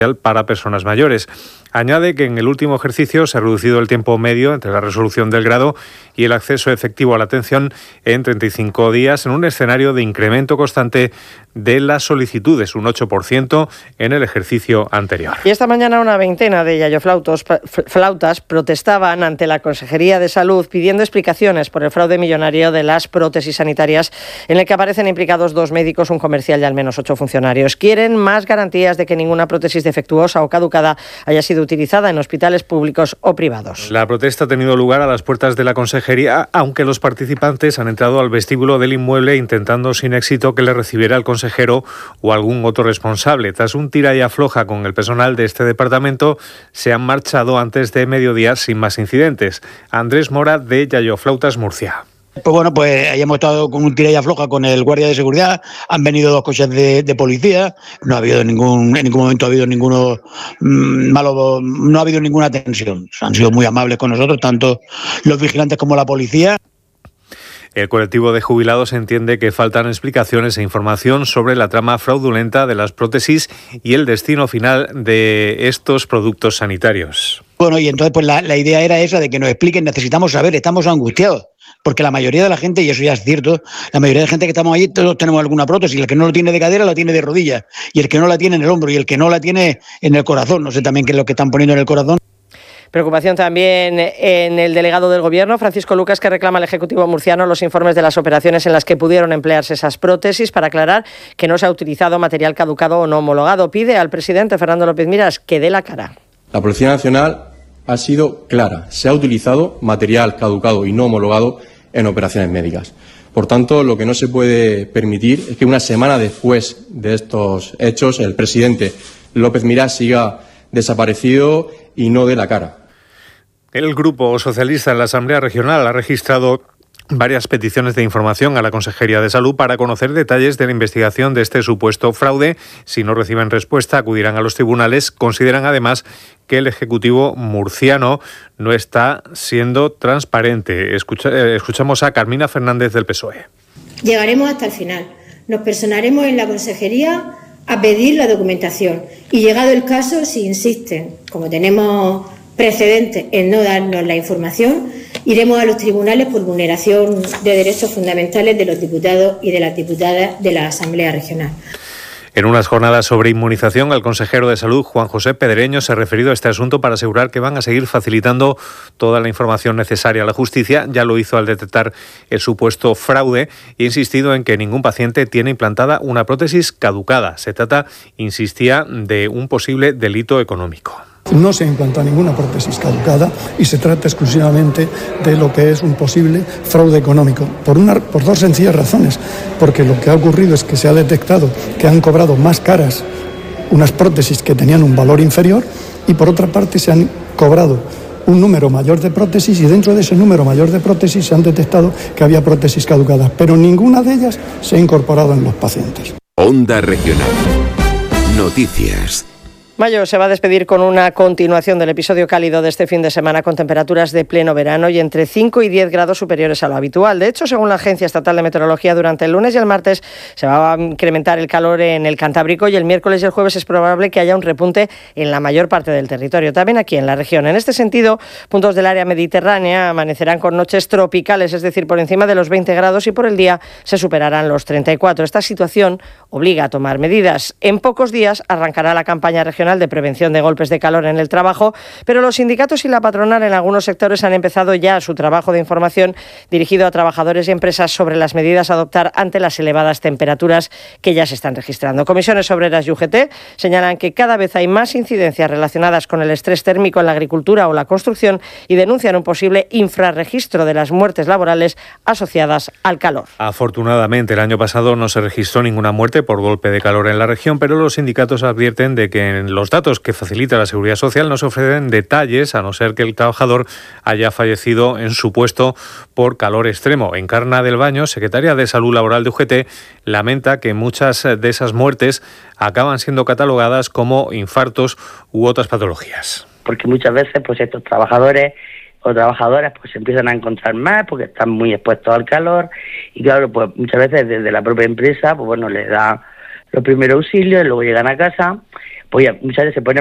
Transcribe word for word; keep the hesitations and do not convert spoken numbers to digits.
para personas mayores. Añade que en el último ejercicio se ha reducido el tiempo medio entre la resolución del grado y el acceso efectivo a la atención en treinta y cinco días, en un escenario de incremento constante de las solicitudes, un ocho por ciento en el ejercicio anterior. Y esta mañana una veintena de yayoflautas flautas protestaban ante la Consejería de Salud pidiendo explicaciones por el fraude millonario de las prótesis sanitarias en el que aparecen implicados dos médicos, un comercial y al menos ocho funcionarios. Quieren más garantías de que ninguna prótesis defectuosa o caducada haya sido utilizada en hospitales públicos o privados. La protesta ha tenido lugar a las puertas de la Consejería, aunque los participantes han entrado al vestíbulo del inmueble intentando sin éxito que le recibiera el consejero o algún otro responsable. Tras un tira y afloja con el personal de este departamento, se han marchado antes de mediodía sin más incidentes. Andrés Mora, de Yayoflautas Murcia. Pues bueno, pues ahí hemos estado con un tira y afloja con el guardia de seguridad, han venido dos coches de, de policía, no ha habido ningún, en ningún momento ha habido ninguno mmm, malo, no ha habido ninguna tensión. Han sido muy amables con nosotros, tanto los vigilantes como la policía. El colectivo de jubilados entiende que faltan explicaciones e información sobre la trama fraudulenta de las prótesis y el destino final de estos productos sanitarios. Bueno, y entonces pues la, la idea era esa, de que nos expliquen, necesitamos saber, estamos angustiados. Porque la mayoría de la gente, y eso ya es cierto, la mayoría de la gente que estamos allí, todos tenemos alguna prótesis. El que no lo tiene de cadera, la tiene de rodilla. Y el que no la tiene en el hombro, y el que no la tiene en el corazón. No sé también qué es lo que están poniendo en el corazón. Preocupación también en el delegado del Gobierno, Francisco Lucas, que reclama al Ejecutivo murciano los informes de las operaciones en las que pudieron emplearse esas prótesis para aclarar que no se ha utilizado material caducado o no homologado. Pide al presidente Fernando López Miras que dé la cara. La Policía Nacional ha sido clara. Se ha utilizado material caducado y no homologado en operaciones médicas. Por tanto, lo que no se puede permitir es que una semana después de estos hechos el presidente López Miras siga desaparecido y no dé la cara. El Grupo Socialista en la Asamblea Regional ha registrado varias peticiones de información a la Consejería de Salud para conocer detalles de la investigación de este supuesto fraude. Si no reciben respuesta, acudirán a los tribunales. Consideran además que el Ejecutivo murciano no está siendo transparente. Escucha, eh, escuchamos a Carmina Fernández del P S O E. Llegaremos hasta el final. Nos personaremos en la Consejería a pedir la documentación y, llegado el caso, si insisten, como tenemos precedentes en no darnos la información, iremos a los tribunales por vulneración de derechos fundamentales de los diputados y de las diputadas de la Asamblea Regional. En unas jornadas sobre inmunización, el consejero de Salud, Juan José Pedreño, se ha referido a este asunto para asegurar que van a seguir facilitando toda la información necesaria a la justicia. Ya lo hizo al detectar el supuesto fraude y ha insistido en que ningún paciente tiene implantada una prótesis caducada. Se trata, insistía, de un posible delito económico. No se ha implantado ninguna prótesis caducada y se trata exclusivamente de lo que es un posible fraude económico, por, una, por dos sencillas razones. Porque lo que ha ocurrido es que se ha detectado que han cobrado más caras unas prótesis que tenían un valor inferior y, por otra parte, se han cobrado un número mayor de prótesis y dentro de ese número mayor de prótesis se han detectado que había prótesis caducadas, pero ninguna de ellas se ha incorporado en los pacientes. Onda Regional. Noticias. Mayo se va a despedir con una continuación del episodio cálido de este fin de semana, con temperaturas de pleno verano y entre cinco y diez grados superiores a lo habitual. De hecho, según la Agencia Estatal de Meteorología, durante el lunes y el martes se va a incrementar el calor en el Cantábrico y el miércoles y el jueves es probable que haya un repunte en la mayor parte del territorio, también aquí en la región. En este sentido, puntos del área mediterránea amanecerán con noches tropicales, es decir, por encima de los veinte grados, y por el día se superarán los treinta y cuatro. Esta situación obliga a tomar medidas. En pocos días arrancará la campaña regional de prevención de golpes de calor en el trabajo, pero los sindicatos y la patronal en algunos sectores han empezado ya su trabajo de información dirigido a trabajadores y empresas sobre las medidas a adoptar ante las elevadas temperaturas que ya se están registrando. Comisiones Obreras y U G T señalan que cada vez hay más incidencias relacionadas con el estrés térmico en la agricultura o la construcción y denuncian un posible infrarregistro de las muertes laborales asociadas al calor. Afortunadamente, el año pasado no se registró ninguna muerte por golpe de calor en la región, pero los sindicatos advierten de que en los datos que facilita la Seguridad Social no se ofrecen detalles, a no ser que el trabajador haya fallecido en su puesto por calor extremo. Encarna del Baño, secretaria de Salud Laboral de U G T, lamenta que muchas de esas muertes acaban siendo catalogadas como infartos u otras patologías. Porque muchas veces pues estos trabajadores o trabajadoras pues se empiezan a encontrar más porque están muy expuestos al calor y claro, pues muchas veces desde la propia empresa pues bueno les da los primeros auxilios y luego llegan a casa pues ya, muchas veces se pone